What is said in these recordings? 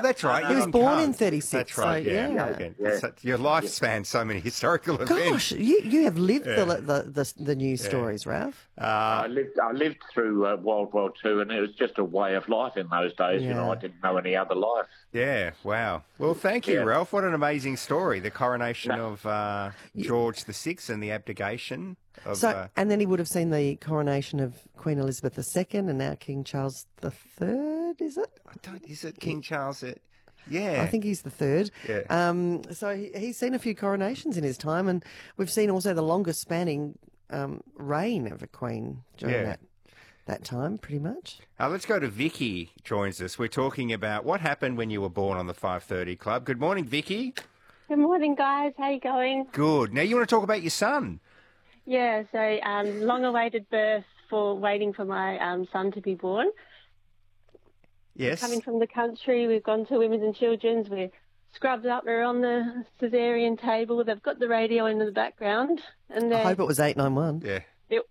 that's right. He was you born can't. in 36. That's right, so, yeah. So your life spans so many historical events. Gosh, you have lived the news stories, Ralph. I lived through World War II, and it was just a way of life in those days. You know, I didn't know any other life. Yeah, wow. Well, thank you, Ralph. What an amazing story. The coronation of George VI and the abdication of... and then he would have seen the coronation of Queen Elizabeth II and now King Charles III, is it? Is it King Charles? Yeah. I think he's the third. Yeah. So he's seen a few coronations in his time, and we've seen also the longest spanning reign of a queen during that time, pretty much. Let's go to Vicky, joins us. We're talking about what happened when you were born on the 5:30 Club. Good morning, Vicky. Good morning, guys. How you going? Good. Now, you want to talk about your son? Yeah, so long-awaited birth waiting for my son to be born. Yes. Coming from the country, we've gone to Women's and Children's. We're scrubbed up. We're on the caesarean table. They've got the radio in the background. And I hope it was 891. Yeah.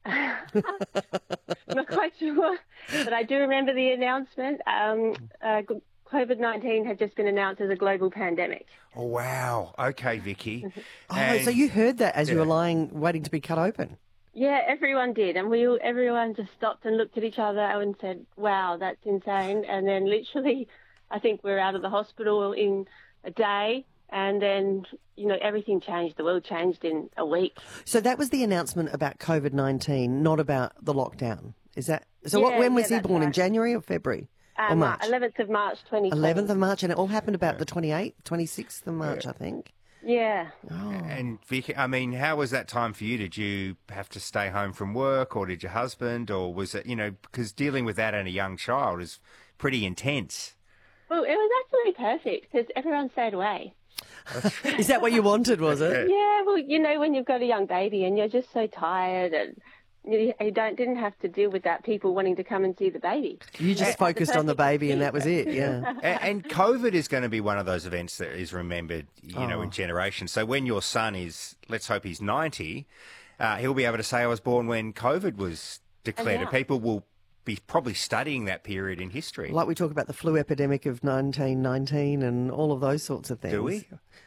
Not quite sure, but I do remember the announcement. COVID-19 had just been announced as a global pandemic. Oh, wow. Okay, Vicky. So you heard that as you were lying, waiting to be cut open? Yeah, everyone did, and everyone just stopped and looked at each other and said, "Wow, that's insane!" And then literally, I think we're out of the hospital in a day, and then everything changed. The world changed in a week. So that was the announcement about COVID-19, not about the lockdown. Is that so? When was he born? Right. In January or February? Or March? 11th of March, 2020. 11th of March, and it all happened about the 28th, 26th of March, I think. Yeah. Oh. And Vicky, I mean, how was that time for you? Did you have to stay home from work, or did your husband, or was it, because dealing with that and a young child is pretty intense? Well, it was absolutely perfect because everyone stayed away. Is that what you wanted, was it? Yeah, well, when you've got a young baby and you're just so tired and you didn't have to deal with that, people wanting to come and see the baby. You just focused on the baby and that was it, yeah. And COVID is going to be one of those events that is remembered, in generations. So when your son is, let's hope he's 90, he'll be able to say, I was born when COVID was declared. And people will be probably studying that period in history. Like we talk about the flu epidemic of 1919 and all of those sorts of things. Do we?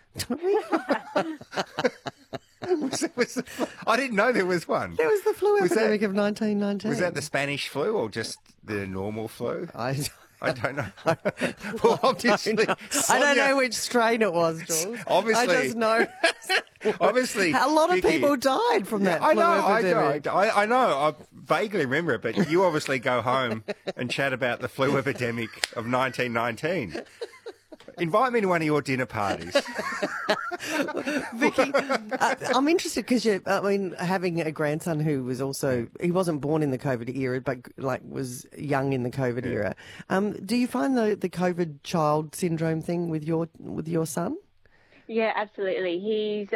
I didn't know there was one. There was the flu epidemic of 1919. Was that the Spanish flu or just the normal flu? I don't know. Well, obviously, I don't know which strain it was, Jules. Obviously, I just know. Obviously, a lot of people died from that. I know. Epidemic. I know. I vaguely remember it, but you obviously go home and chat about the flu epidemic of 1919. Invite me to one of your dinner parties. Vicky, I'm interested because having a grandson who was he wasn't born in the COVID era, but was young in the COVID era. Do you find the COVID child syndrome thing with your son? Yeah, absolutely. He's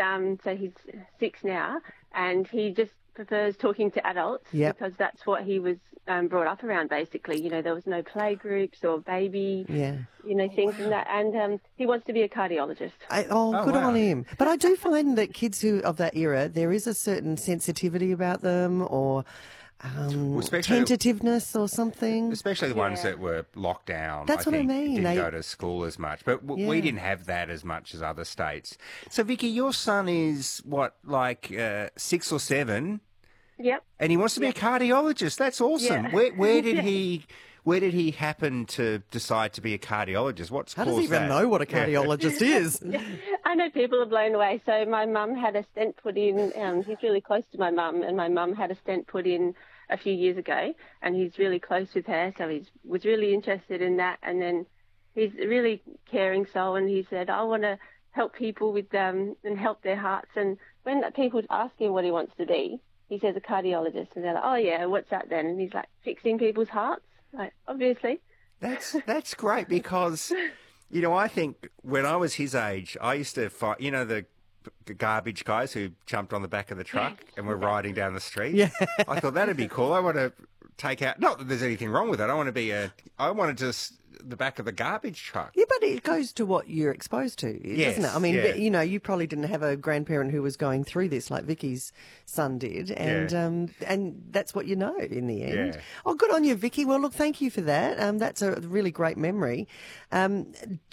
6 now, and he just prefers talking to adults because that's what he was brought up around, basically. There was no play groups or baby, things and that. And he wants to be a cardiologist. Good on him. But I do find that kids of that era, there is a certain sensitivity about them or tentativeness or something. Especially the ones that were locked down. That's what I mean. Didn't go to school as much. But we didn't have that as much as other states. So, Vicky, your son is, 6 or 7? Yep. And he wants to be a cardiologist. That's awesome. Yeah. Where did he happen to decide to be a cardiologist? How does he even know what a cardiologist is? I know people are blown away. So my mum had a stent put in. He's really close to my mum, and my mum had a stent put in a few years ago, and he's really close with her, so he was really interested in that. And then he's a really caring soul, and he said, I want to help people with and help their hearts. And when people ask him what he wants to be, he says a cardiologist, and they're like, oh yeah, what's that then? And he's like, fixing people's hearts. Like, obviously. That's great because, I think when I was his age, I used to fight, the garbage guys who jumped on the back of the truck and were riding down the street. Yeah. I thought that'd be cool. I want to take out, not that there's anything wrong with it. I want to just the back of the garbage truck. Yeah, but it goes to what you're exposed to, doesn't it? I mean, you probably didn't have a grandparent who was going through this like Vicky's son did, and that's what in the end. Yeah. Oh, good on you, Vicky. Well, look, thank you for that. That's a really great memory.